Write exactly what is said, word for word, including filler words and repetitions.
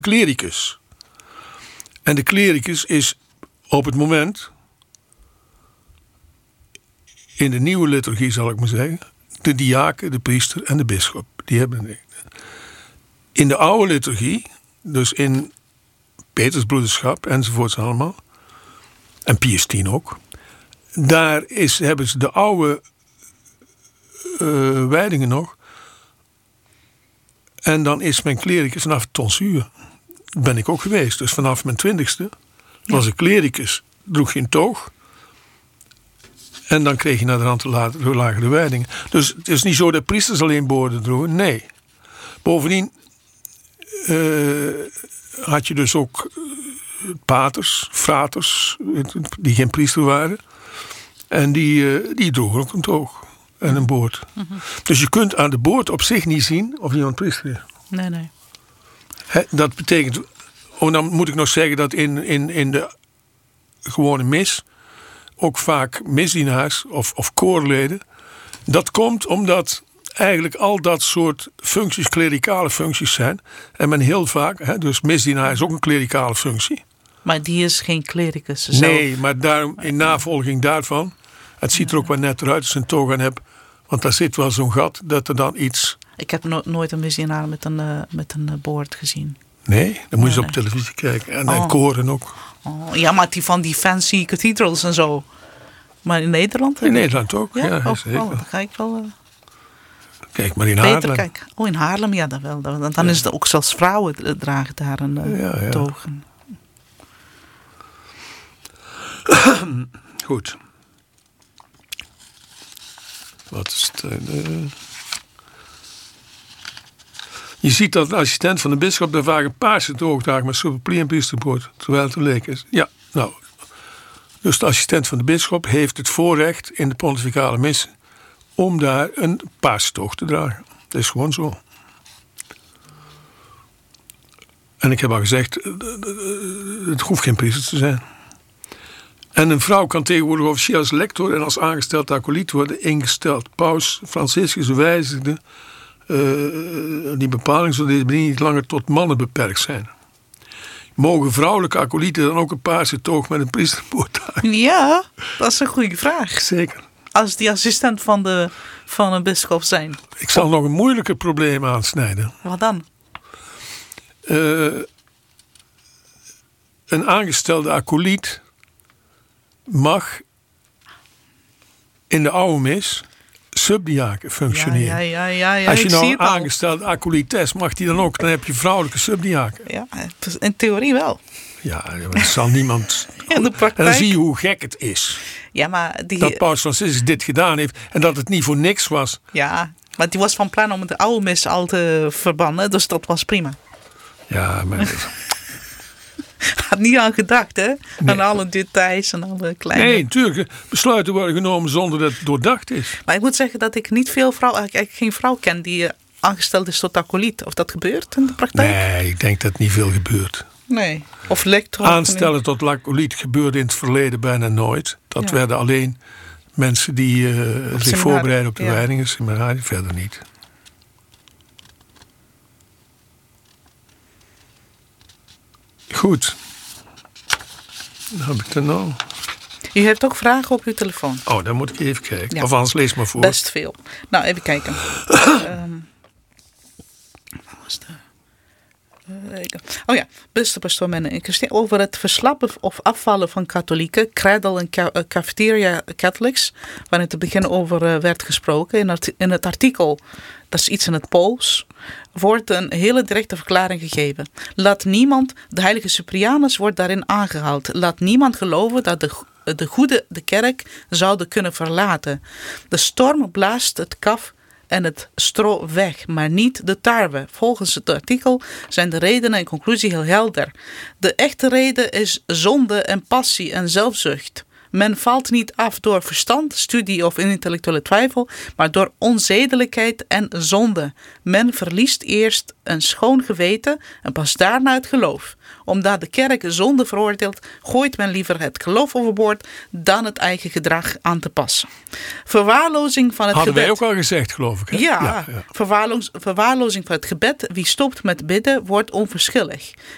Clericus. En de clericus is op het moment, in de nieuwe liturgie zal ik maar zeggen, de diaken, de priester en de bisschop. Die hebben in de oude liturgie, dus in Petersbroederschap enzovoorts allemaal, en Pius X ook, daar is, hebben ze de oude uh, wijdingen nog. En dan is mijn clericus vanaf tonsuur. Ben ik ook geweest. Dus vanaf mijn twintigste was ik clericus. Droeg je een toog. En dan kreeg je naar de rand de lagere wijdingen. Dus het is niet zo dat priesters alleen boorden droegen. Nee. Bovendien uh, had je dus ook paters, fraters, die geen priester waren. En die, uh, die droegen ook een toog en een boord. Mm-hmm. Dus je kunt aan de boord op zich niet zien of iemand priester is. Nee, nee. He, dat betekent, oh, dan moet ik nog zeggen dat in, in, in de gewone mis ook vaak misdienaars of, of koorleden. Dat komt omdat eigenlijk al dat soort functies klerikale functies zijn. En men heel vaak, he, dus misdienaar is ook een klerikale functie. Maar die is geen clericus. Nee, zelf. Maar daarom, in navolging daarvan, het ziet er ook wel net eruit als een toga heb. Want daar zit wel zo'n gat dat er dan iets... Ik heb no- nooit een misdienaar met een, uh, met een uh, boord gezien. Nee, dan moet je nee, op nee. televisie kijken. En, oh. en koren ook. Oh, ja, maar die van die fancy cathedrals en zo. Maar in Nederland? In Nederland ook, ja. ja oh, zeker. Oh, dan ga ik wel... Uh, Kijk maar in beter Haarlem. Kijk. Oh, in Haarlem, ja, dat wel. Dan, dan ja. is het ook zelfs vrouwen dragen daar een uh, ja, ja. togen. Goed. Wat is het? Uh, je ziet dat de assistent van de bisschop daar vaak een paarse toog draagt met superplie en priesterboord, terwijl het een leek is. Ja, nou. Dus de assistent van de bisschop heeft het voorrecht in de pontificale missen om daar een paarse toog te dragen. Dat is gewoon zo. En ik heb al gezegd, het hoeft geen priester te zijn. En een vrouw kan tegenwoordig officieel als lector en als aangesteld acoliet worden ingesteld. Paus Franciscus wijzigde uh, die bepaling zodat deze niet langer tot mannen beperkt zijn. Mogen vrouwelijke acolieten dan ook een paarse toog met een priesterboord dragen? Ja, dat is een goede vraag. Zeker. Als die assistent van, de, van een bisschop zijn. Ik zal nog een moeilijker probleem aansnijden. Wat dan? Uh, een aangestelde acoliet mag in de oude mis subdiaken functioneren. Ja, ja, ja, ja, Als je ik nou zie een aangestelde acolites, mag die dan ook, dan heb je vrouwelijke subdiaken. Ja, in theorie wel. Ja, dat zal niemand... In de praktijk... En dan zie je hoe gek het is. Ja, maar die... Dat Paus Franciscus dit gedaan heeft en dat het niet voor niks was. Ja, maar die was van plan om de oude mis al te verbannen, dus dat was prima. Ja, maar... Had niet aan gedacht, hè? Nee. Aan alle details en alle kleine... Nee, natuurlijk. Besluiten worden genomen zonder dat het doordacht is. Maar ik moet zeggen dat ik niet veel vrouw, eigenlijk geen vrouw ken die aangesteld is tot acoliet. Of dat gebeurt in de praktijk? Nee, ik denk dat niet veel gebeurt. Nee. Of lector. Aanstellen tot acoliet gebeurde in het verleden bijna nooit. Dat ja. werden alleen mensen die uh, zich voorbereiden op de ja. wijdingen. Seminari, verder niet. Goed. Dan heb ik er nou. U heeft ook vragen op uw telefoon. Oh, dan moet ik even kijken. Ja. Of anders lees maar voor. Best veel. Nou, even kijken. um, wat was de... Oh ja, beste pastoor Menne, over het verslappen of afvallen van katholieken, cradle en ca- cafeteria Catholics, waar in het begin over uh, werd gesproken. In het, in het artikel, dat is iets in het Pools, wordt een hele directe verklaring gegeven. Laat niemand, de heilige Cyprianus wordt daarin aangehaald, laat niemand geloven dat de, de goede de kerk zouden kunnen verlaten. De storm blaast het kaf en het stro weg, maar niet de tarwe. Volgens het artikel zijn de redenen en conclusie heel helder. De echte reden is zonde en passie en zelfzucht. Men valt niet af door verstand, studie of intellectuele twijfel, maar door onzedelijkheid en zonde. Men verliest eerst een schoon geweten en pas daarna het geloof. Omdat de kerk zonde veroordeelt, gooit men liever het geloof overboord dan het eigen gedrag aan te passen. Verwaarlozing van het Hadden gebed. Hadden wij ook al gezegd, geloof ik. Hè? Ja, ja, ja. Verwaarloos, verwaarlozing van het gebed. Wie stopt met bidden, wordt onverschillig.